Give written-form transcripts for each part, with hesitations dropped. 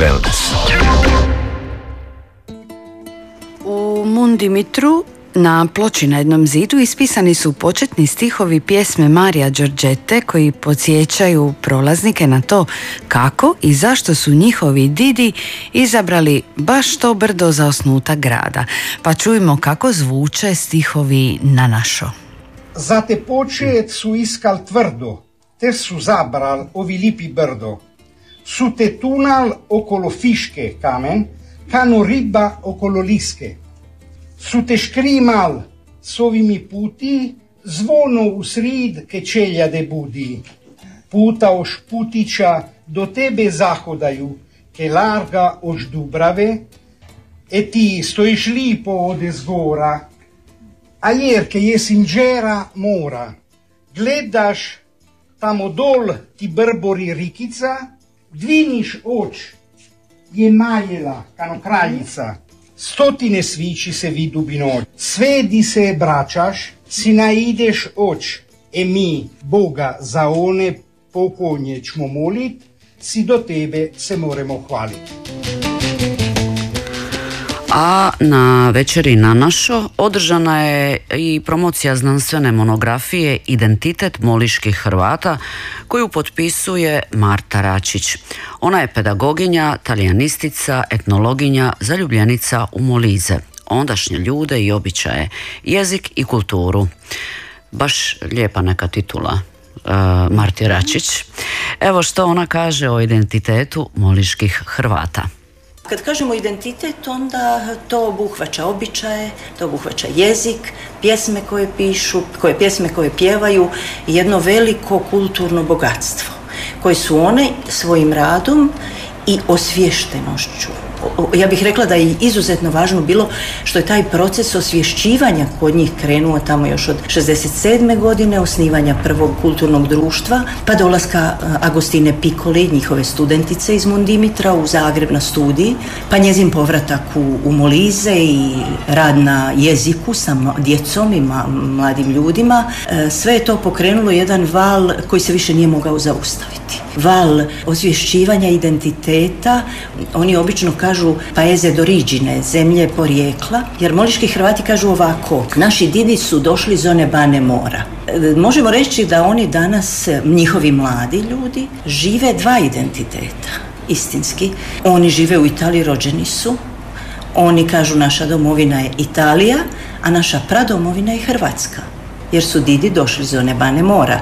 wellness. U Mundimitru na ploči na jednom zidu ispisani su početni stihovi pjesme Maria Giorgette koji podsjećaju prolaznike na to kako i zašto su njihovi didi izabrali baš to brdo za osnutak grada. Pa čujmo kako zvuče stihovi na našo. Za te počet su iskal tvrdo, te su zabral ovi lipi brdo. Su te tunal okolo fiške kamen, kano riba okolo liske. Su te škrimal s ovimi puti, zvono u srid ke čeljade budi. Puta oš putića do tebe zahodaju, ke larga oš Dubrave, e ti stojiš lipo ode zgora, a jer ke jesinđera mora, gledaš tamo dol ti brbori rikica, dviniš oč, je maljela kano kraljica, stotine svići se vidu binoć, sve di se braćaš, si naideš oč, e mi Boga za one pokojnje ćemo molit, si do tebe se moremo hvaliti. A na večeri na našo održana je i promocija znanstvene monografije Identitet moliških Hrvata koju potpisuje Marta Račić. Ona je pedagoginja, talijanistica, etnologinja, zaljubljenica u Molize, ondašnje ljude i običaje, jezik i kulturu. Baš lijepa neka titula Marti Račić. Evo što ona kaže o identitetu moliških Hrvata. Kad kažemo identitet, onda to obuhvaća običaje, to obuhvaća jezik, pjesme koje pišu, pjesme koje pjevaju i jedno veliko kulturno bogatstvo koje su one svojim radom i osviještenošću. Ja bih rekla da je izuzetno važno bilo što je taj proces osvješćivanja kod njih krenuo tamo još od 67. godine, osnivanja prvog kulturnog društva, pa dolaska Agostine Piccoli, njihove studentice iz Mundimitra u Zagreb na studij, pa njezin povratak u Molize i rad na jeziku sa djecom i mladim ljudima. Sve je to pokrenulo jedan val koji se više nije mogao zaustaviti. Val osvješćivanja identiteta, oni obično kažu paese d'origine, zemlje porijekla, jer moliški Hrvati kažu ovako: naši didi su došli iz one bane mora. Možemo reći da oni danas, njihovi mladi ljudi, žive dva identiteta, istinski. Oni žive u Italiji, rođeni su. Oni kažu naša domovina je Italija, a naša pradomovina je Hrvatska, jer su didi došli iz one bane mora.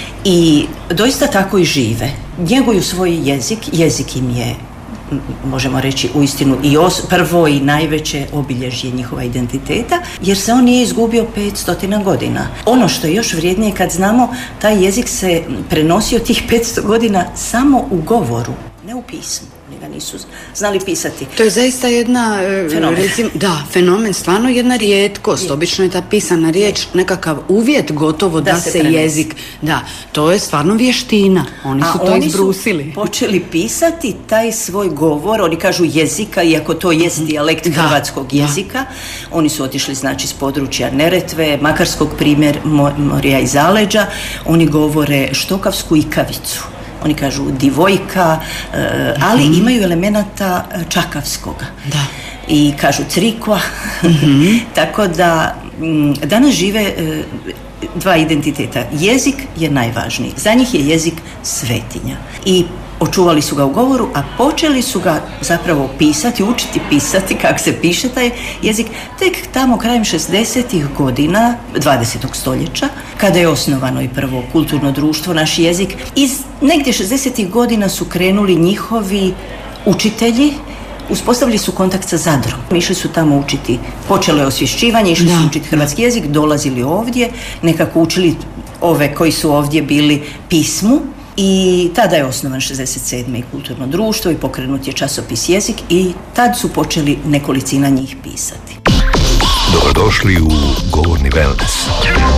I doista tako i žive. Njeguju svoj jezik, jezik im je, možemo reći, uistinu i prvo i najveće obilježje njihova identiteta, jer se on nije izgubio 500 godina. Ono što je još vrijednije kad znamo, taj jezik se prenosio tih 500 godina samo u govoru, ne u pismu. Ga nisu znali pisati. To je zaista jedna fenomen, stvarno jedna rijetkost. Obično je ta pisana riječ nekakav uvjet gotovo da se jezik, to je stvarno vještina. Oni su to izbrusili. Su počeli pisati taj svoj govor, oni kažu jezika, iako to jest dijalekt hrvatskog jezika. Oni su otišli znači s područja Neretve, Makarskog primorja i zaleđa. Oni govore štokavsku ikavicu. Oni kažu divojka, ali imaju elemenata čakavskoga. Da. I kažu crikva. Tako da danas žive dva identiteta. Jezik je najvažniji. Za njih je jezik svetinja. I očuvali su ga u govoru, a počeli su ga zapravo pisati, učiti pisati kako se piše taj jezik tek tamo krajem 60. godina 20. stoljeća, kada je osnovano i prvo kulturno društvo, naš jezik. Iz negdje 60. godina su krenuli njihovi učitelji, uspostavili su kontakt sa Zadrom. Išli su tamo učiti, počelo je osvješćivanje, išli su učiti hrvatski jezik, dolazili ovdje, nekako učili ove koji su ovdje bili pismu. I tada je osnovan 67. i kulturno društvo i pokrenut je časopis Jezik i tad su počeli nekolicina njih pisati. Dobrodošli u Govorni wellness.